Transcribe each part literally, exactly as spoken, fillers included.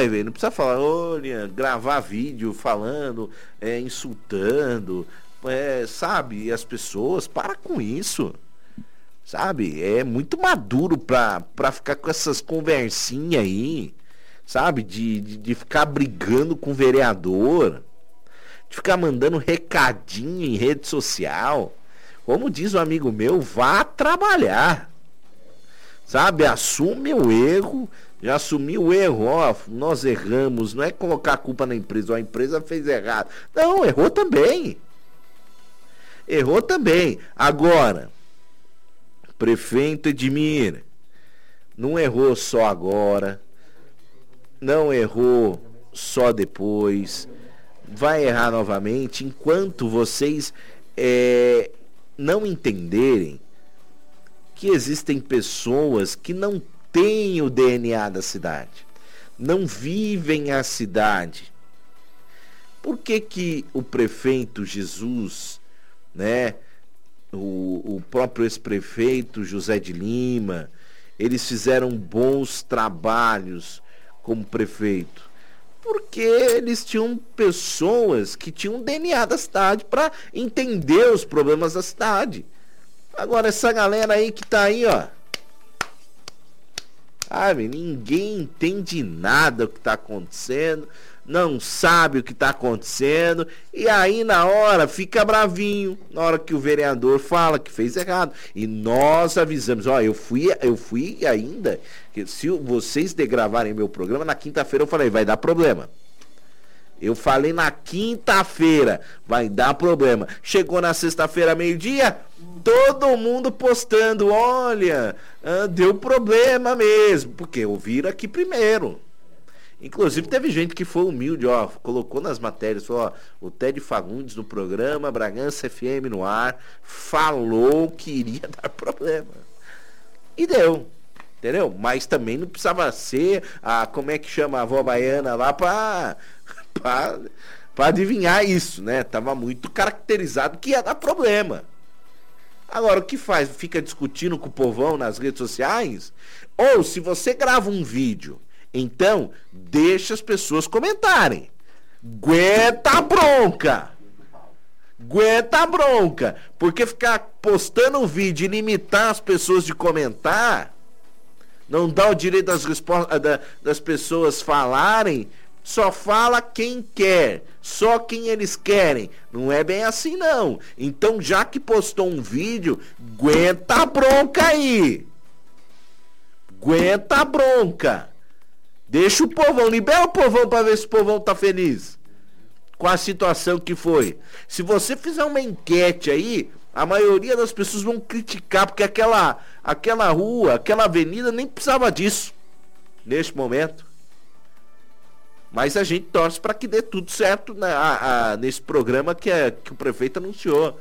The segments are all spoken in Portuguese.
dói, velho. Não precisa falar, olha, gravar vídeo falando, é, insultando, é, sabe? E as pessoas, para com isso. Sabe? É muito maduro pra, pra ficar com essas conversinhas aí. Sabe? De, de, de ficar brigando com o vereador. De ficar mandando recadinho em rede social. Como diz um amigo meu, vá trabalhar. Sabe? Assume o erro. Já assumiu o erro. Ó, nós erramos. Não é colocar a culpa na empresa. Ó, a empresa fez errado. Não, errou também. Errou também. Agora, prefeito Edmir, não errou só agora. Não errou só depois. Vai errar novamente enquanto vocês é, não entenderem que existem pessoas que não têm o D N A da cidade, não vivem a cidade. Por que que o prefeito Jesus, né, o, o próprio ex-prefeito José de Lima, eles fizeram bons trabalhos como prefeito? Porque eles tinham pessoas que tinham D N A da cidade para entender os problemas da cidade. Agora essa galera aí que tá aí, ó, sabe, ninguém entende nada do que tá acontecendo, não sabe o que tá acontecendo, e aí na hora fica bravinho, na hora que o vereador fala que fez errado. E nós avisamos, ó, eu fui, eu fui ainda, que se vocês degravarem meu programa, na quinta-feira eu falei, vai dar problema. Eu falei na quinta-feira, vai dar problema. Chegou na sexta-feira, meio-dia, todo mundo postando, olha, ah, deu problema mesmo, porque ouviram aqui primeiro. Inclusive teve gente que foi humilde, ó, colocou nas matérias, falou, ó, o Ted Fagundes no programa Bragança F M no ar falou que iria dar problema. E deu, entendeu? Mas também não precisava ser a, como é que chama a avó baiana lá pra, pra, pra adivinhar isso, né? Tava muito caracterizado que ia dar problema. Agora, o que faz? Fica discutindo com o povão nas redes sociais? Ou se você grava um vídeo, então deixa as pessoas comentarem. Aguenta a bronca. Aguenta a bronca. Porque ficar postando um vídeo e limitar as pessoas de comentar, não dá o direito das, respostas, das pessoas falarem, só fala quem quer, só quem eles querem. Não é bem assim não. Então, já que postou um vídeo, aguenta a bronca aí. Aguenta a bronca. Deixa o povão, libera o povão para ver se o povão tá feliz com a situação que foi. Se você fizer uma enquete aí, a maioria das pessoas vão criticar, porque aquela, aquela rua, aquela avenida nem precisava disso neste momento. Mas a gente torce para que dê tudo certo na, a, a, nesse programa que, é, que o prefeito anunciou.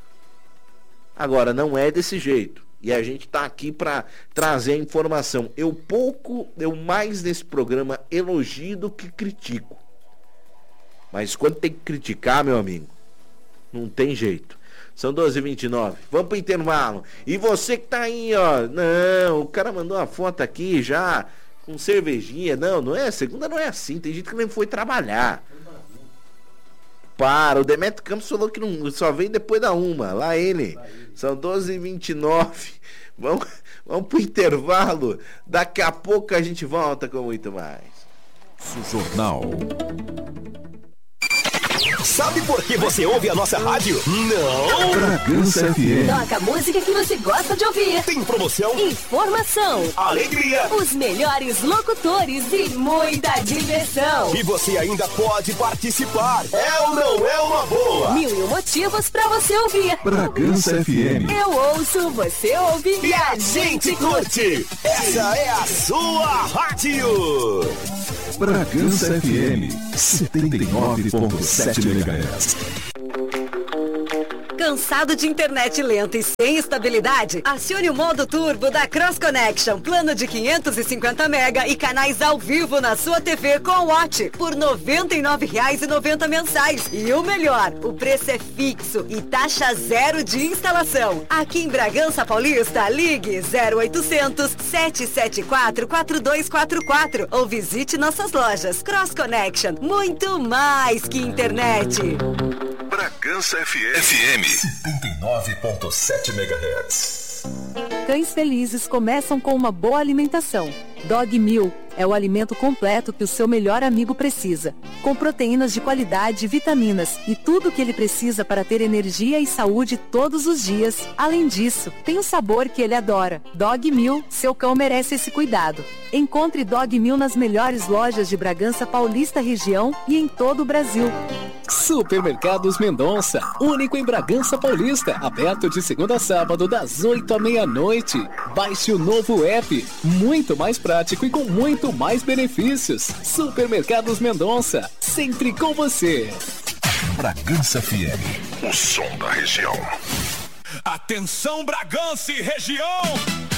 Agora, não é desse jeito. E a gente está aqui para trazer a informação. Eu pouco, eu mais nesse programa elogio do que critico. Mas quando tem que criticar, meu amigo, não tem jeito. São doze e vinte e nove. Vamos para o intervalo. E você que tá aí, ó. Não, o cara mandou uma foto aqui já com cervejinha. Não, não é. Segunda não é assim. Tem gente que nem foi trabalhar. Para, o Demetrio Campos falou que não, só vem depois da uma. Lá ele. São doze e vinte e nove. Vamos, vamos pro intervalo. Daqui a pouco a gente volta com muito mais. Jornal. Sabe por que você ouve a nossa rádio? Não! Bragança F M. Toca a música que você gosta de ouvir. Tem promoção, informação, alegria, os melhores locutores e muita diversão. E você ainda pode participar. É ou não é uma boa? Mil e um motivos pra você ouvir. Bragança F M. Eu ouço, você ouve e a gente curte. Essa é a sua rádio. Bragança F M setenta e nove ponto sete megahertz. Cansado de internet lenta e sem estabilidade? Acione o modo turbo da Cross Connection. Plano de quinhentos e cinquenta mega e canais ao vivo na sua T V com o Watch por noventa e nove reais e noventa centavos mensais. E o melhor, o preço é fixo e taxa zero de instalação. Aqui em Bragança Paulista, ligue zero oitocentos, sete sete quatro, quatro dois quatro quatro ou visite nossas lojas. Cross Connection, muito mais que internet. Bragança F M. F M setenta e nove ponto sete megahertz. Cães felizes começam com uma boa alimentação. Dog Meal é o alimento completo que o seu melhor amigo precisa, com proteínas de qualidade, vitaminas e tudo o que ele precisa para ter energia e saúde todos os dias. Além disso, tem o sabor que ele adora. Dog Meal, seu cão merece esse cuidado. Encontre Dog Meal nas melhores lojas de Bragança Paulista região e em todo o Brasil. Supermercados Mendonça, único em Bragança Paulista, aberto de segunda a sábado das oito à meia-noite. Baixe o novo app, muito mais prático e com muito mais benefícios. Supermercados Mendonça, sempre com você. Bragança F M, o som da região. Atenção Bragança e região!